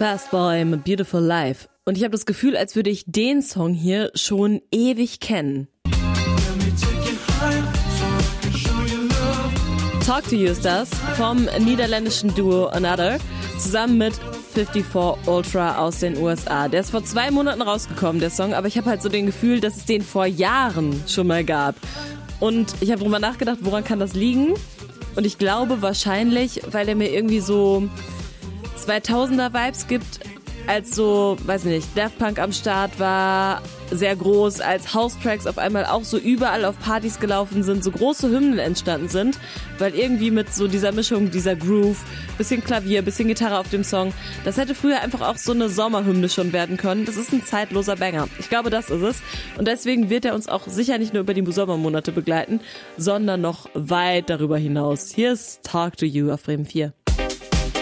Fastboy mit Beautiful Life. Und ich habe das Gefühl, als würde ich den Song hier schon ewig kennen. Talk to You ist das, vom niederländischen Duo Another, zusammen mit 54 Ultra aus den USA. Der ist vor 2 Monaten rausgekommen, der Song, aber ich habe halt so den Gefühl, dass es den vor Jahren schon mal gab. Und ich habe drüber nachgedacht, woran kann das liegen? Und ich glaube wahrscheinlich, weil der mir irgendwie so 2000er-Vibes gibt, als so, weiß nicht, Daft Punk am Start war, sehr groß, als House-Tracks auf einmal auch so überall auf Partys gelaufen sind, so große Hymnen entstanden sind, weil irgendwie mit so dieser Mischung, dieser Groove, bisschen Klavier, bisschen Gitarre auf dem Song, das hätte früher einfach auch so eine Sommerhymne schon werden können. Das ist ein zeitloser Banger. Ich glaube, das ist es. Und deswegen wird er uns auch sicher nicht nur über die Sommermonate begleiten, sondern noch weit darüber hinaus. Hier ist Talk to You auf Bremen 4.